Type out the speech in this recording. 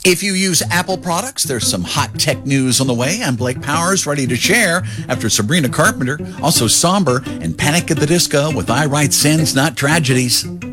If you use Apple products, there's some hot tech news on the way. I'm Blake Powers, ready to share after Sabrina Carpenter, also Somber and Panic at the Disco with I Write Sins, Not Tragedies.